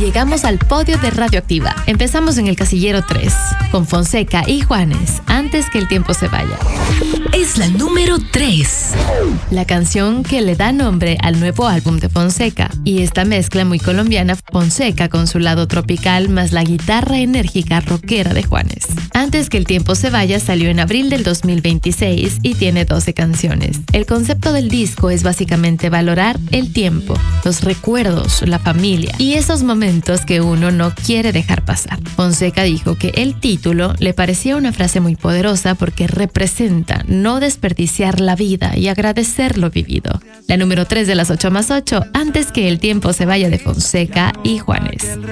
llegamos al podio de Radioactiva. Empezamos en el casillero 3, con Fonseca y Juanes, Antes que el tiempo se vaya. Es la número 3. La canción que le da nombre al nuevo álbum de Fonseca. Y esta mezcla muy colombiana, Fonseca con su lado tropical más la guitarra enérgica rockera de Juanes. Antes que el tiempo se vaya salió en abril del 2026 y tiene 12 canciones. El concepto del disco es básicamente valorar el tiempo, los recuerdos, la familia y esos momentos que uno no quiere dejar pasar. Fonseca dijo que el título le parecía una frase muy poderosa porque representa no desperdiciar la vida y agradecer lo vivido. La número 3 de las 8 más 8, Antes que el tiempo se vaya de Fonseca y Juanes.